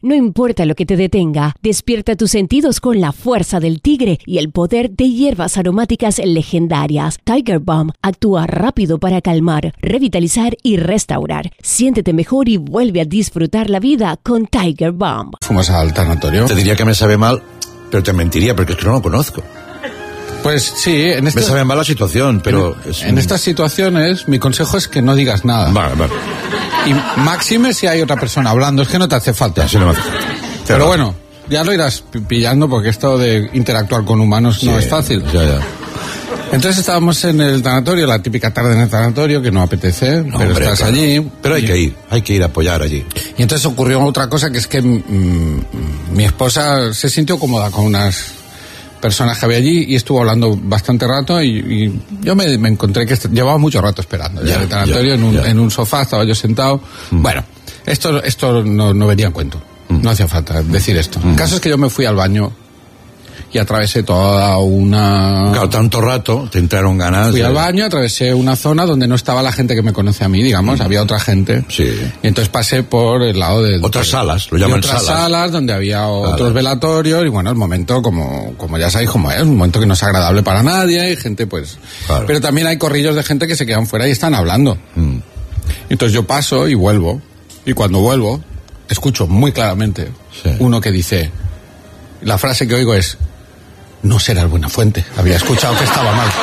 No importa lo que te detenga, despierta tus sentidos con la fuerza del tigre y el poder de hierbas aromáticas legendarias. Tiger Balm actúa rápido para calmar, revitalizar y restaurar. Siéntete mejor y vuelve a disfrutar la vida con Tiger Balm. ¿Fumas al tanatorio? Te diría que me sabe mal, pero te mentiría porque es que no lo conozco. Pues sí, Me sabe mal la situación, pero... En estas situaciones, mi consejo es que no digas nada. Vale. Y máxime si hay otra persona hablando, es que no te hace falta. Sí, no me hace falta. Pero bueno, ya lo irás pillando porque esto de interactuar con humanos no es fácil. Ya. Entonces estábamos en el tanatorio, la típica tarde en el tanatorio, que no apetece, pero hombre, estás claro. allí. Pero hay que ir a apoyar allí. Y entonces ocurrió otra cosa, que es que mi esposa se sintió cómoda con unas personas que había allí y estuvo hablando bastante rato y yo me encontré que llevaba mucho rato esperando ya en el tanatorio, en un sofá, estaba yo sentado. Bueno, esto no venía en cuento. No hacía falta decir esto. El caso es que yo me fui al baño y atravesé toda una... Claro, tanto rato, te entraron ganas. Fui al baño, atravesé una zona donde no estaba la gente que me conoce a mí, digamos, había otra gente. Sí. Y entonces pasé por el lado de... Otras salas, lo llaman otras salas. donde había otros velatorios y bueno, el momento, como ya sabéis cómo es, un momento que no es agradable para nadie, y gente pues... Claro. Pero también hay corrillos de gente que se quedan fuera y están hablando. Entonces yo paso y vuelvo, y cuando vuelvo, escucho muy claramente uno que dice... La frase que oigo es... No será el Buenafuente. Había escuchado que estaba mal.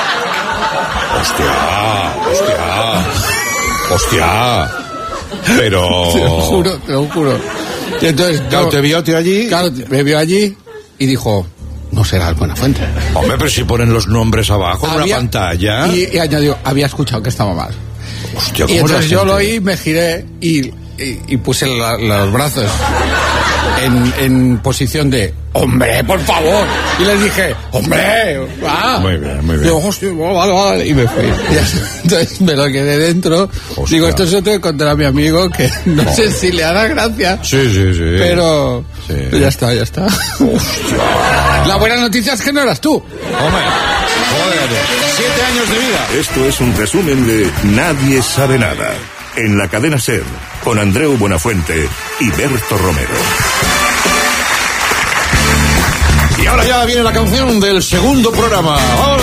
¡Hostia! Pero... Te lo juro. Y entonces, Claro, te vio allí. Claro, me vio allí y dijo, no será el Buenafuente. Hombre, pero si ponen los nombres abajo en una pantalla. Y añadió, había escuchado que estaba mal. Hostia, Y ¿cómo es la entonces yo gente? lo oí, me giré y puse los brazos en posición de ¡hombre, por favor! Y les dije ¡hombre! ¡Va! Muy bien. Digo, hostia, vale. Y me fui. Entonces me lo quedé dentro. Hostia. Digo, esto se lo tengo que contar a mi amigo, que no sé si le hará gracia. Sí. Pero ya está. Hostia. La buena noticia es que no eras tú. Hombre, joder, 7 años de vida. Esto es un resumen de Nadie sabe nada. En la cadena SER, con Andreu Buenafuente y Berto Romero. Y ahora ya viene la canción del segundo programa.